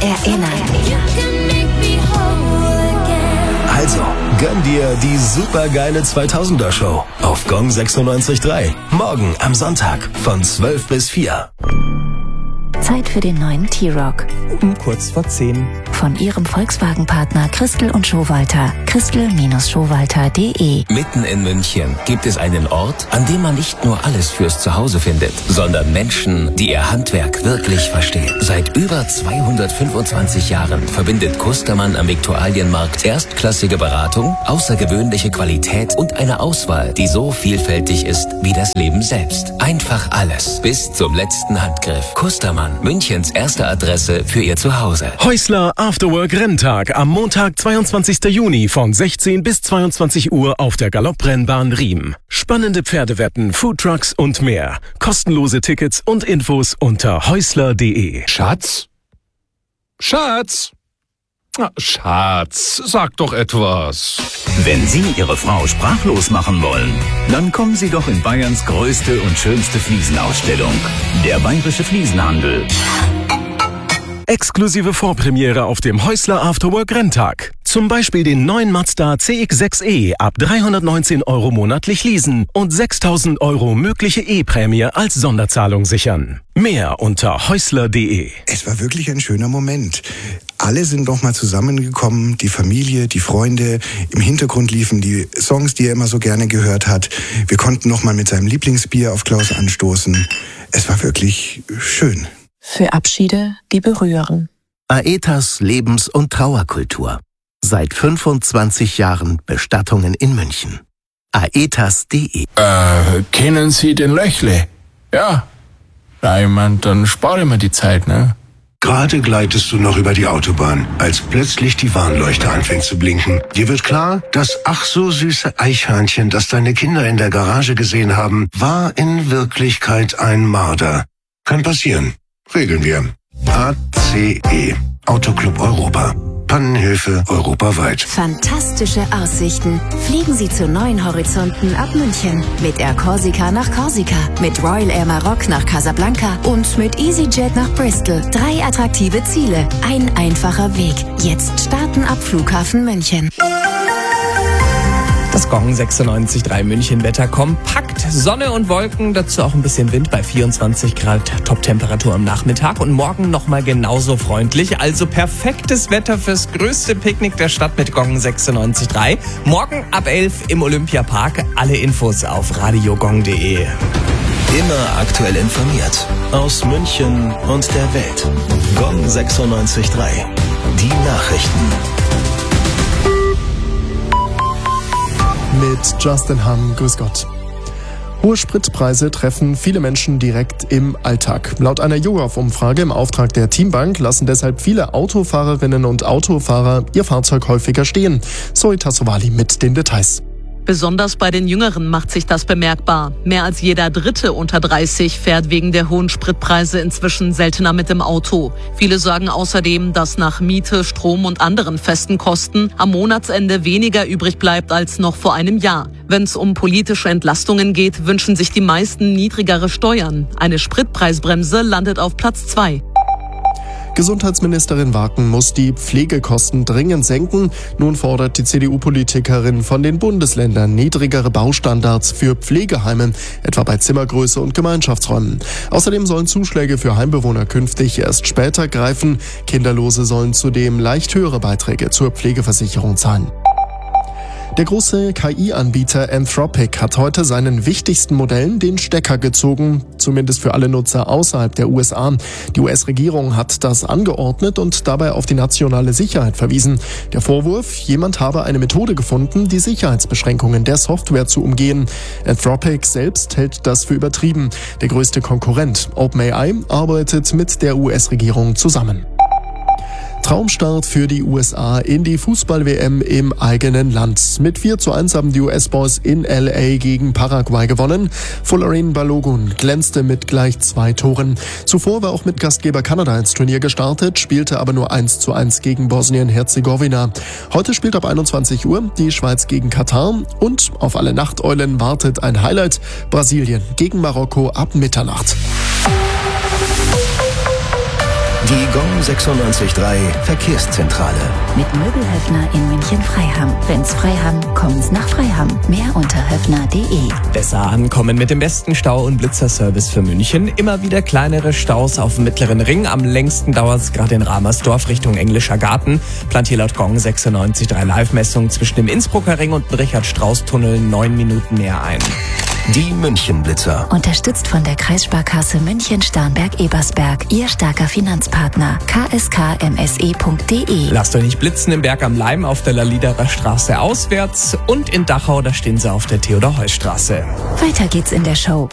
erinnern. Also, gönn dir die supergeile 2000er Show auf Gong 96.3. Morgen am Sonntag von 12 bis 4. Zeit für den neuen T-Rock. Kurz vor 10. Von Ihrem Volkswagen-Partner Christel und Schowalter. Christel-Schowalter.de. Mitten in München gibt es einen Ort, an dem man nicht nur alles fürs Zuhause findet, sondern Menschen, die ihr Handwerk wirklich verstehen. Seit über 225 Jahren verbindet Kustermann am Viktualienmarkt erstklassige Beratung, außergewöhnliche Qualität und eine Auswahl, die so vielfältig ist wie das Leben selbst. Einfach alles, bis zum letzten Handgriff. Kustermann, Münchens erste Adresse für Ihr Zuhause. Häusler Afterwork Renntag am Montag, 22. Juni von 16 bis 22 Uhr auf der Galopprennbahn Riem. Spannende Pferdewetten, Foodtrucks und mehr. Kostenlose Tickets und Infos unter häusler.de. Schatz? Schatz? Schatz, sag doch etwas. Wenn Sie Ihre Frau sprachlos machen wollen, dann kommen Sie doch in Bayerns größte und schönste Fliesenausstellung. Der Bayerische Fliesenhandel. Exklusive Vorpremiere auf dem Häusler Afterwork Renntag. Zum Beispiel den neuen Mazda CX-6e ab 319 € monatlich leasen und 6.000 € mögliche E-Prämie als Sonderzahlung sichern. Mehr unter häusler.de. Es war wirklich ein schöner Moment. Alle sind nochmal zusammengekommen, die Familie, die Freunde. Im Hintergrund liefen die Songs, die er immer so gerne gehört hat. Wir konnten nochmal mit seinem Lieblingsbier auf Klaus anstoßen. Es war wirklich schön. Für Abschiede, die berühren. Aetas Lebens- und Trauerkultur. Seit 25 Jahren Bestattungen in München. Aetas.de. Kennen Sie den Löchle? Ja. Na, ich mein, dann spare ich mir die Zeit, ne? Gerade gleitest du noch über die Autobahn, als plötzlich die Warnleuchte anfängt zu blinken. Dir wird klar, das ach so süße Eichhörnchen, das deine Kinder in der Garage gesehen haben, war in Wirklichkeit ein Marder. Kann passieren. Regeln wir. ACE. Autoclub Europa. Pannenhilfe europaweit. Fantastische Aussichten. Fliegen Sie zu neuen Horizonten ab München. Mit Air Corsica nach Korsika, mit Royal Air Maroc nach Casablanca und mit EasyJet nach Bristol. 3 attraktive Ziele, ein einfacher Weg. Jetzt starten ab Flughafen München. Das Gong 96.3 München Wetter kompakt. Sonne und Wolken, dazu auch ein bisschen Wind bei 24 Grad Top-Temperatur am Nachmittag und morgen nochmal genauso freundlich. Also perfektes Wetter fürs größte Picknick der Stadt mit Gong 96.3. Morgen ab 11 im Olympiapark. Alle Infos auf radiogong.de. Immer aktuell informiert. Aus München und der Welt. Gong 96.3. Die Nachrichten. Mit Justin Hamm, grüß Gott. Hohe Spritpreise treffen viele Menschen direkt im Alltag. Laut einer YouGov-Umfrage im Auftrag der Teambank lassen deshalb viele Autofahrerinnen und Autofahrer ihr Fahrzeug häufiger stehen. Zoe Tassovali mit den Details. Besonders bei den Jüngeren macht sich das bemerkbar. Mehr als jeder Dritte unter 30 fährt wegen der hohen Spritpreise inzwischen seltener mit dem Auto. Viele sagen außerdem, dass nach Miete, Strom und anderen festen Kosten am Monatsende weniger übrig bleibt als noch vor einem Jahr. Wenn es um politische Entlastungen geht, wünschen sich die meisten niedrigere Steuern. Eine Spritpreisbremse landet auf Platz 2. Gesundheitsministerin Waken muss die Pflegekosten dringend senken. Nun fordert die CDU-Politikerin von den Bundesländern niedrigere Baustandards für Pflegeheime, etwa bei Zimmergröße und Gemeinschaftsräumen. Außerdem sollen Zuschläge für Heimbewohner künftig erst später greifen. Kinderlose sollen zudem leicht höhere Beiträge zur Pflegeversicherung zahlen. Der große KI-Anbieter Anthropic hat heute seinen wichtigsten Modellen den Stecker gezogen, zumindest für alle Nutzer außerhalb der USA. Die US-Regierung hat das angeordnet und dabei auf die nationale Sicherheit verwiesen. Der Vorwurf, jemand habe eine Methode gefunden, die Sicherheitsbeschränkungen der Software zu umgehen. Anthropic selbst hält das für übertrieben. Der größte Konkurrent, OpenAI, arbeitet mit der US-Regierung zusammen. Traumstart für die USA in die Fußball-WM im eigenen Land. Mit 4:1 haben die US-Boys in LA gegen Paraguay gewonnen. Folarin Balogun glänzte mit gleich 2 Toren. Zuvor war auch mit Gastgeber Kanada ins Turnier gestartet, spielte aber nur 1:1 gegen Bosnien-Herzegowina. Heute spielt ab 21 Uhr die Schweiz gegen Katar und auf alle Nachteulen wartet ein Highlight: Brasilien gegen Marokko ab Mitternacht. Die Gong 96.3 Verkehrszentrale. Mit Möbelhöfner in München-Freiham. Wenn's Freiham, kommt's nach Freiham. Mehr unter höfner.de. Besser ankommen mit dem besten Stau- und Blitzerservice für München. Immer wieder kleinere Staus auf dem Mittleren Ring. Am längsten dauert es gerade in Ramersdorf Richtung Englischer Garten. Plant hier laut Gong 96.3 Live-Messung zwischen dem Innsbrucker Ring und dem Richard-Strauß-Tunnel 9 Minuten mehr ein. Die München-Blitzer. Unterstützt von der Kreissparkasse München-Starnberg-Ebersberg. Ihr starker Finanzpartner. kskmse.de. Lasst euch nicht blitzen im Berg am Leim auf der Laliderer Straße auswärts. Und in Dachau, da stehen sie auf der Theodor-Heuss-Straße. Weiter geht's in der Show.